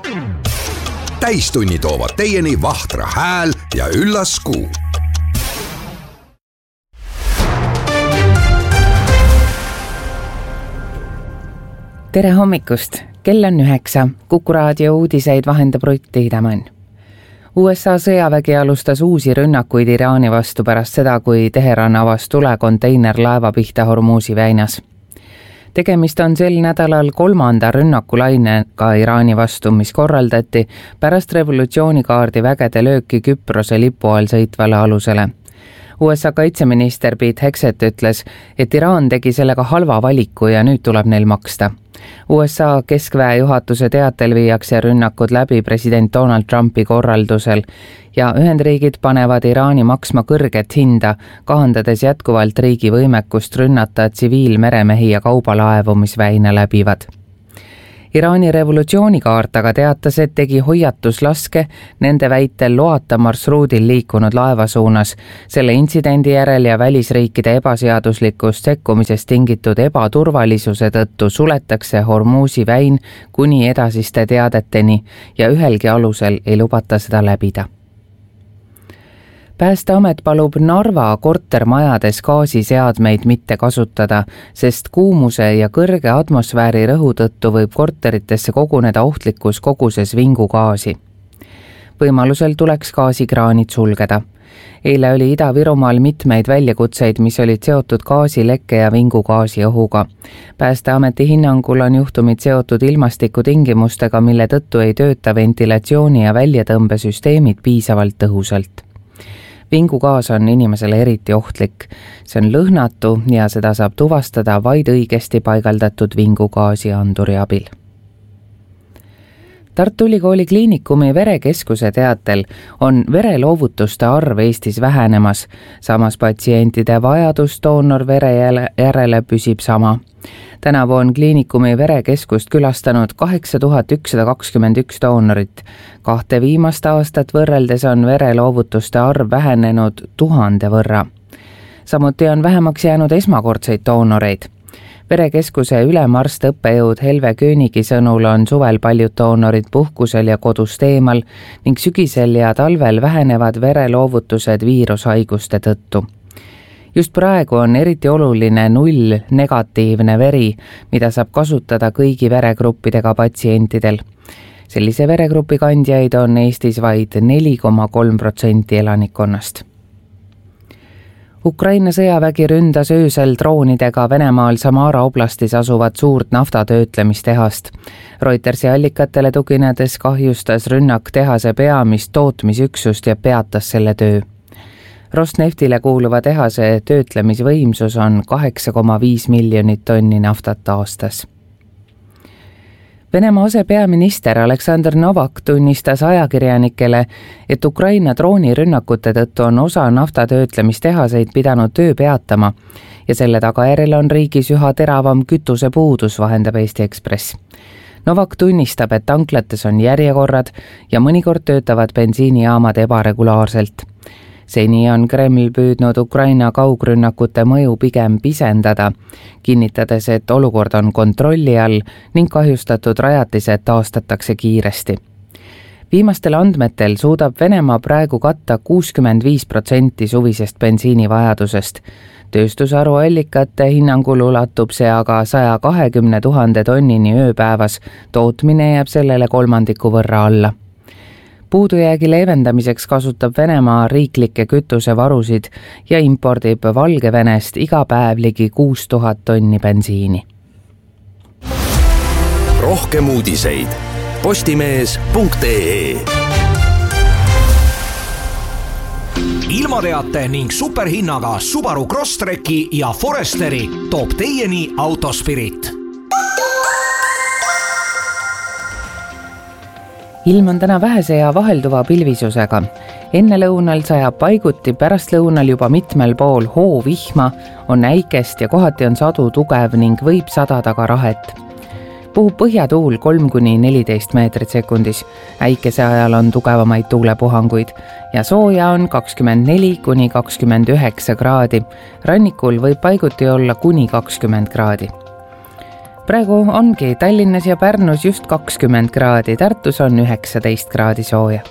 Täistunni toovad teieni Vahtra hääl ja Üllas Kuu. Tere hommikust! Kell on 9. Kuku raadio uudiseid vahendab Rutt Tiidemann. USA sõjavägi alustas uusi rünnakuid Iraani vastu pärast seda, kui Teheran avas tule konteinerlaeva pihta Hormuzi väinas. Tegemist on sel nädalal 3. rünnakulainega Iraani vastu, mis korraldati pärast revolutsioonikaardi vägede lööki Küprose lipu all sõitvale alusele. USA kaitseminister Pete Hegseth ütles, et Iraan tegi sellega halva valiku ja nüüd tuleb neil maksta. USA keskväe juhatuse teatel viiakse rünnakud läbi president Donald Trumpi korraldusel ja Ühendriigid panevad Iraani maksma kõrget hinda, kahandades jätkuvalt riigi võimekust rünnata tsiviilmeremehi ja kaubalaevu, mis väina läbivad. Iraani revolutsioonikaart aga teatas, et tegi hoiatuslaske nende väitel loata marsruudil liikunud laeva suunas. Selle intsidendi järel ja välisriikide ebaseaduslikust sekkumisest tingitud ebaturvalisuse tõttu suletakse Hormuzi väin kuni edasiste teadeteni ja ühelgi alusel ei lubata seda läbida. Päästeamet palub Narva kortermajades gaasiseadmeid mitte kasutada, sest kuumuse ja kõrge atmosfääri rõhu tõttu võib korteritesse koguneda ohtlikus koguses vingugaasi. Võimalusel tuleks gaasikraanid sulgeda. Eile oli Ida-Virumaal mitmeid väljakutseid, mis olid seotud gaasilekke ja vingugaasi õhuga. Päästeameti hinnangul on juhtumid seotud ilmastikutingimustega, mille tõttu ei tööta ventilatsiooni ja väljatõmbesüsteemid piisavalt tõhusalt. Vingugaas on inimesele eriti ohtlik. See on lõhnatu ja seda saab tuvastada vaid õigesti paigaldatud vingugaasi anduri abil. Tartu Ülikooli Kliinikumi verekeskuse teatel on vereloovutuste arv Eestis vähenemas, samas patsientide vajadus doonorvere järele püsib sama. Tänavu on kliinikumi verekeskust külastanud 8121 doonorit. 2 viimast aastat võrreldes on vereloovutuste arv vähenenud 1000 võrra. Samuti on vähemaks jäänud esmakordseid doonoreid. Verekeskuse ülemarst õppejõud Helve Köönigi sõnul on suvel paljud doonorid puhkusel ja kodust eemal ning sügisel ja talvel vähenevad vereloovutused viirushaiguste tõttu. Just praegu on eriti oluline 0 negatiivne veri, mida saab kasutada kõigi veregruppidega patsientidel. Sellise veregrupi kandjaid on Eestis vaid 4,3% elanikkonnast. Ukraina sõjavägi ründas öösel droonidega Venemaal Samara oblastis asuvat suurt naftatöötlemistehast. Reutersi allikatele tuginedes kahjustas rünnak tehase peamist tootmisüksust ja peatas selle töö. Rosneftile kuuluva tehase töötlemisvõimsus on 8,5 miljonit tonni naftat aastas. Venemaa asepeaminister Aleksandr Novak tunnistas ajakirjanikele, et Ukraina droonirünnakute tõttu on osa naftatöötlemistehaseid pidanud töö peatama ja selle tagajärjel on riigis üha teravam kütusepuudus, vahendab Eesti Ekspress. Novak tunnistab, et tanklates on järjekorrad ja mõnikord töötavad bensiinijaamad ebaregulaarselt. Seni on Kreml püüdnud Ukraina kaugrünnakute mõju pigem pisendada, kinnitades, et olukord on kontrolli all ning kahjustatud rajatised taastatakse kiiresti. Viimastel andmetel suudab Venemaa praegu katta 65% suvisest bensiinivajadusest. Tööstusharu allikate hinnangul ulatub see aga 120 000 tonnini ööpäevas, tootmine jääb sellele 1/3 võrra alla. Puudujäägi leevendamiseks kasutab Venemaa riiklikke kütusevarusid ja impordib Valgevenest iga päev ligi 6000 tonni bensiini. Rohkem uudiseid postimees.ee. Ilmateate ning superhinnaga Subaru Crosstreki ja Foresteri toob teieni Autospirit. Ilm on täna vähese ja vahelduva pilvisusega. Enne lõunal sajab paiguti, pärast lõunal juba mitmel pool hoovihma, on äikest ja kohati on sadu tugev ning võib sadada ka rahet. Puhub põhjatuul 3–14 meetrit sekundis. Äikese ajal on tugevamaid tuulepuhanguid ja sooja on 24–29 kraadi. Rannikul võib paiguti olla kuni 20 kraadi. praegu ongi Tallinnas ja Pärnus just 20 kraadi, Tartus on 19 kraadi sooja.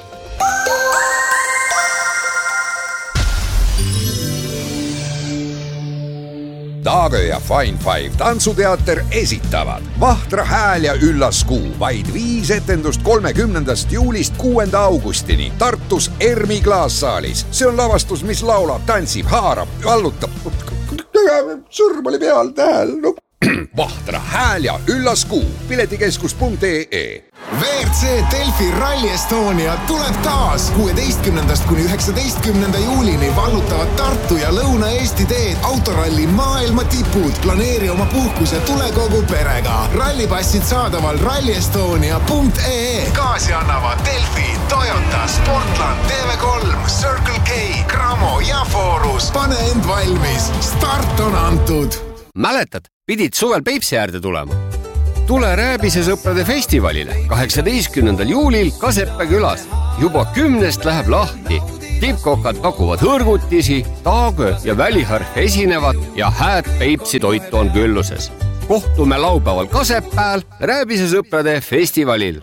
Taage ja Fine Five tantsuteater esitavad Vahtra hääl ja üllas kuu. Vaid 5 etendust 30. juulist 6. augustini Tartus Ermi klaassaalis. See on lavastus, mis laulab, tantsib, haarab, vallutab. Sõrm oli peal tähel. Vahtra hääl ja üllas kuu. Piletikeskus.ee. WRC Delfi Rally Estonia tuleb taas 16. kuni 19. juulini vallutavad Tartu ja Lõuna-Eesti teed autoralli maailma tipud. Planeeri oma puhkuse tule kogu perega. Rallipassid saadaval rallyestonia.ee. Kaasi annavad Delfi, Toyota, Sportland, TV3, Circle K, Cramo ja Forus. Pane end valmis. Start on antud. Mäletad, pidid suvel Peipsi äärde tulema? Tule Rääbise sõprade festivalile 18. juulil Kaseppe külas. Juba 10 läheb lahti. Tippkokad pakuvad hõrgutisi, taagö ja väliharf esinevad ja hääd Peipsi toitu on külluses. Kohtume laupäeval Kasepääl Rääbise sõprade festivalil.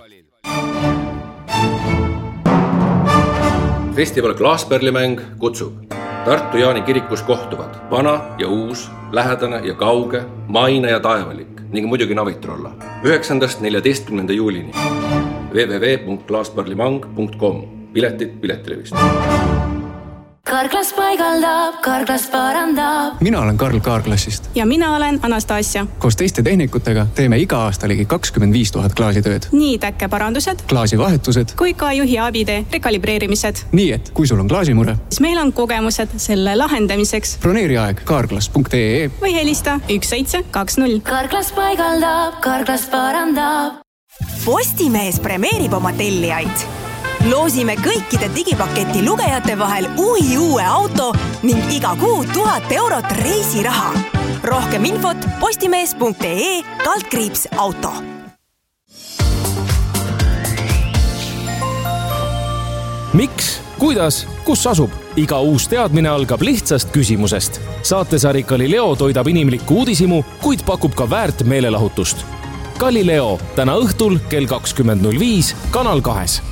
Festival Klaaspärlimäng kutsub. Tartu Jaani kirikus kohtuvad vana ja uus, lähedane ja kauge, maine ja taevalik ning muidugi Navitrolla. 9.–14. juulini. www.klaasparlimang.com. Piletid Piletilevist. Karklas paigaldab, Karklas parandab. Mina olen Karl Kaarklassist. Ja mina olen Anastasia. Koos teiste tehnikutega teeme iga aasta ligi 25 000 klaasitööd. Nii täkkeparandused, klaasivahetused kui ka juhi abide rekalibreerimised. Nii et kui sul on klaasimure, siis meil on kogemused selle lahendamiseks. Broneeri aeg kaarklas.ee või helista 1720. Karklas paigaldab, Karklas parandab. Postimees premeerib oma tellijaid. Loosime kõikide digipaketi lugejate vahel uue auto ning iga kuu 1000 eurot reisiraha. Rohkem infot postimees.ee/auto. Miks, kuidas, kus asub? Iga uus teadmine algab lihtsast küsimusest. Saatesari Galileo toidab inimlikku uudisimu, kuid pakub ka väärt meelelahutust. Galileo täna õhtul kell 20.05 Kanal 2.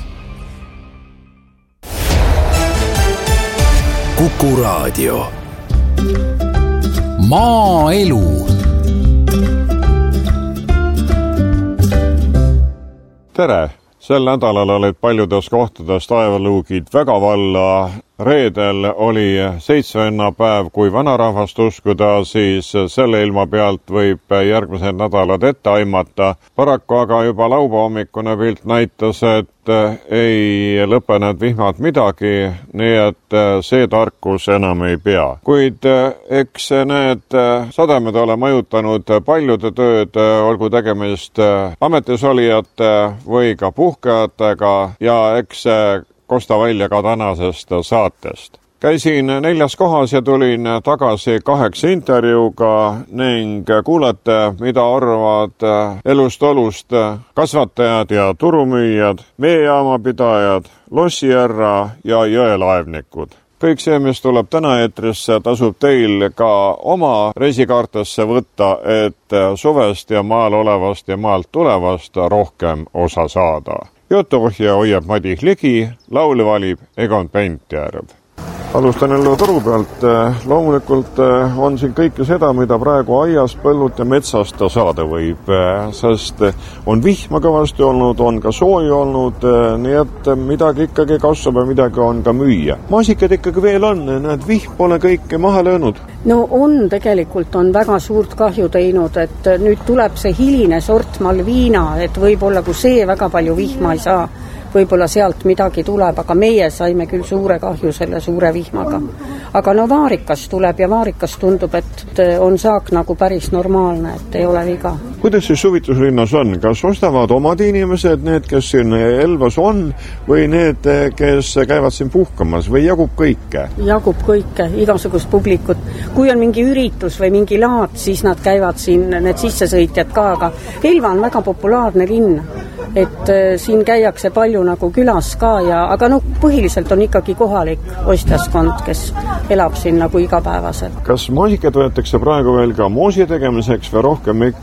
Kuku Raadio. Maaelu. Tere! Sel nädalal olid paljudes kohtades taevaluugid väga valla. Reedel oli 7 vennapäev, kui vanarahvast uskuda, siis selle ilma pealt võib järgmised nädalad ette aimata. Paraku aga juba laupäeva hommikune pilt näitas, et ei lõpenud vihmad midagi, nii et see tarkus enam ei pea. Kuid eks need sademed ole mõjutanud paljude tööd, olgu tegemist ametisolijate või ka puhkajatega ja eks kosta välja ka tänasest saatest. Käisin 4 kohas ja tulin tagasi 8 intervjuuga ning kuulete, mida arvavad elust olust kasvatajad ja turumüüjad, veejaamapidajad, lossijärra ja jõelaevnikud. Kõik see, mis tuleb täna eetrisse, tasub teil ka oma reisikaartesse võtta, et suvest ja maal olevast ja maalt tulevast rohkem osa saada. Jutuohja hoiab Madis Ligi, laule valib Egon Pentjärv. Alustan jälle toru pealt. Loomulikult on siin kõike seda, mida praegu aias, põllult ja metsast saada võib, sest on vihma kõvasti olnud, on ka sooja olnud, nii et midagi ikkagi kasvab ja midagi on ka müüa. Maasikad ikkagi veel on, need vihm pole kõike maha löönud. No tegelikult on väga suurt kahju teinud, et nüüd tuleb see hiline sort Malviina, et võib-olla kui see väga palju vihma ei saa, võib-olla sealt midagi tuleb, aga meie saime küll suure kahju selle suure vihmaga. Aga no vaarikas tuleb ja vaarikas tundub, et on saak nagu päris normaalne, et ei ole viga. Kuidas siis suvituslinnas on? Kas ostavad omad inimesed, need, kes siin Elvas on, või need, kes käivad siin puhkamas või jagub kõike? Jagub kõike, igasugust publikut. Kui on mingi üritus või mingi laat, siis nad käivad siin, need sissesõitjad ka, aga Elva on väga populaarne linn, et siin käiakse palju nagu külas ka, aga põhiliselt on ikkagi kohalik ostjaskond, kes elab siin nagu igapäevaselt. Kas moosikad võetakse praegu veel ka moosi tegemiseks või rohkem ikkagi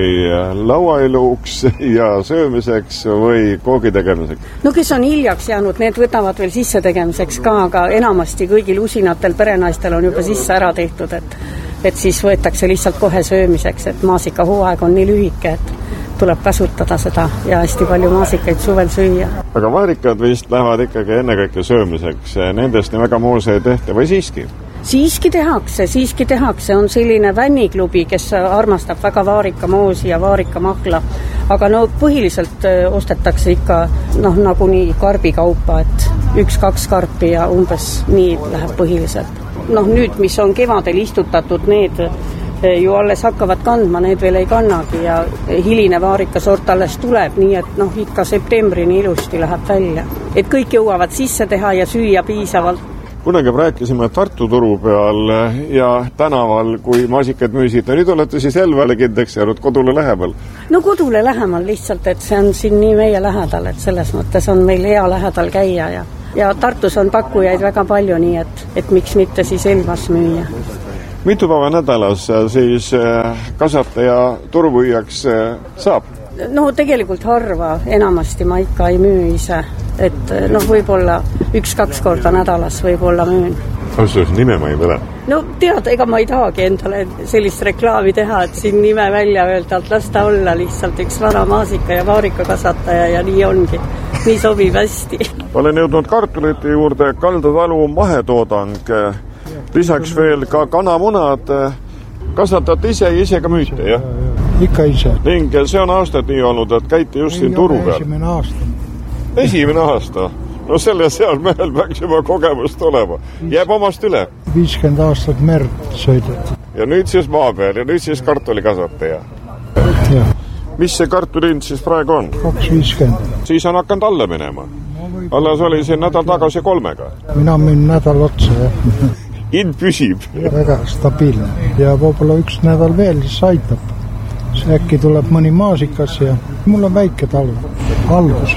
lauailuks ja söömiseks või koogi tegemiseks? No kes on hiljaks jäänud, need võtavad veel sisse tegemiseks ka, aga enamasti kõigil usinatel perenaistel on juba sisse ära tehtud, et siis võetakse lihtsalt kohe söömiseks, et maasikahooaeg on nii lühike, et tuleb kasutada seda ja hästi palju maasikaid suvel süüa. Aga vaarikad vist lähevad ikkagi ennekõike söömiseks, nendest nii väga moose ei tehta või siiski? Siiski tehakse, on selline vänniklubi, kes armastab väga vaarikamoosi ja vaarikamahla, aga no põhiliselt ostetakse ikka nagunii karbikaupa, et 1-2 karpi ja umbes nii läheb põhiliselt. Nüüd, mis on kevadel istutatud, need ju alles hakkavad kandma, need veel ei kannagi ja hiline vaarikasort alles tuleb, nii et ikka septembrini ilusti läheb välja. Et kõik jõuavad sisse teha ja süüa piisavalt. Kunagi rääkisime Tartu turu peal ja tänaval, kui maasikaid müüsid, nüüd olete siis Elvale kindlaks jäänud kodule lähemal? No kodule lähemal lihtsalt, et see on siin nii meie lähedal, et selles mõttes on meil hea lähedal käia ja Tartus on pakkujaid väga palju, nii et miks mitte siis Elvas müüa. Mitu päeva nädalas siis kasvataja turumüüjaks saab? No tegelikult harva, enamasti ma ikka ei müü ise, et võib-olla 1-2 korda nädalas võib-olla müün. Austus, nime ma ei võle? No tead, ega ma ei tahagi endale sellist reklaami teha, et siin nime välja öelda, et las ta olla lihtsalt üks vana maasika ja vaarikakasvataja ja nii ongi. Nii sobib hästi. Olen jõudnud kartulite juurde Kalda talu mahetoodang. Lisaks veel ka kanamunad. Kasvatate ise ka müüte, jah? Ikka ise. Ning see on aastad nii olnud, et käite just siin turu peal. Esimene aasta? No selle seal mehel peaks juba kogemust olema. Jääb omast üle? 50 aastat merd sõidet. Ja nüüd siis maa peal ja nüüd siis kartulikasvataja. Jah. Mis see kartulind siis praegu on? 2,50. Siis on hakanud alla minema. Alles oli siin nädal tagasi 3. Mina müün nädal otsa, jah. Hind püsib. Väga stabiilne. Ja võib-olla 1 nädal veel, siis aitab. See äkki tuleb mõni maasikas ja mul on väike talu. Algus.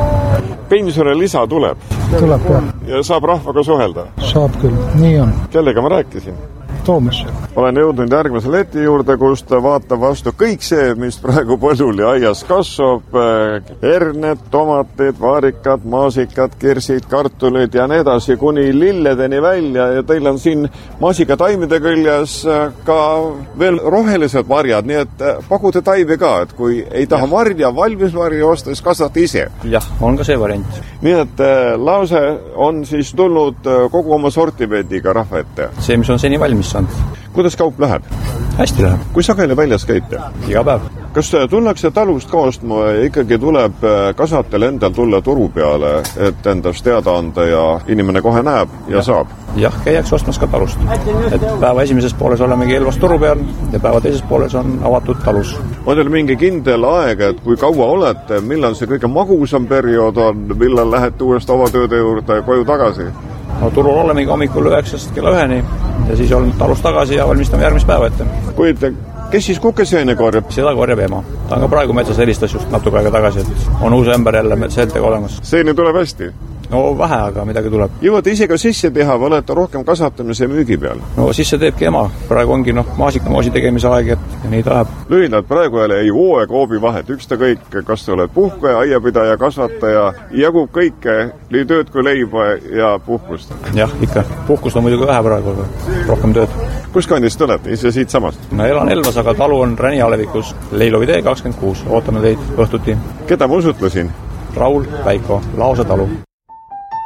Pensione lisa tuleb? Tuleb, jah. Ja saab rahvaga suhelda? Saab küll, nii on. Kellega ma rääkisin? Toomas. Olen jõudnud järgmise leti juurde, kust vaatab vastu kõik see, mis praegu põllul ja aias kasvab. Herned, tomatid, vaarikad, maasikad, kirsid, kartulid ja nii edasi kuni lilledeni välja ja teil on siin maasikataimide küljes ka veel rohelised marjad, nii et pakuti taimi ka, et kui ei taha marja, valmis marja osta, siis kasvate ise. Jah, on ka see variant. Nii et lause on siis tulnud kogu oma sortimendiga rahva ette. See, mis on seni valmis saanud. Kuidas kaup läheb? Hästi läheb. Kui sageli väljas käite? Iga päev. Kas tullakse talust ka ostma ja ikkagi tuleb kasvatajal endal tulla turu peale, et endast teada anda ja inimene kohe näeb ja saab? Jah, käiaks ostmas ka talust. Et päeva esimeses pooles olemegi Elvas turu peal ja päeva teises pooles on avatud talus. On teil mingi kindel aeg, et kui kaua olete, millal see kõige magusam periood on, millal lähete uuesti avatööde juurde koju tagasi? No turul olemegi hommikul 9 kella 1 ja siis olen talus tagasi ja valmistame järgmist päeva ette. Kuid kes siis kukeseene korjab? Seda korjab ema. Ta on ka praegu metsas helistas just natuke aega tagasi, et on uus ämber jälle seeltega olemas. Seeni tuleb hästi? No vähe, aga midagi tuleb. Jõuate ise ka sisse teha või olete rohkem kasvatamise ja müügi peal? No sisse teebki ema. Praegu ongi maasikamoosi tegemise aeg, et nii ta läheb. Lühidalt praegu ei hooaeg-hoobi vahet. Ükstakõik, kas sa oled puhkaja, aiapidaja, kasvataja, jagub kõike, nii tööd kui leiba ja puhkust. Jah, ikka. Puhkust on muidugi vähe praegu, aga rohkem tööd. Kus kandist olete? Ise siit samast? No elan Elvas, aga talu on Räni alevikus. Leilovi tee 26. Ootame teid õhtuti. Keda ma usutlesin? Raul Väiko, Laose talu.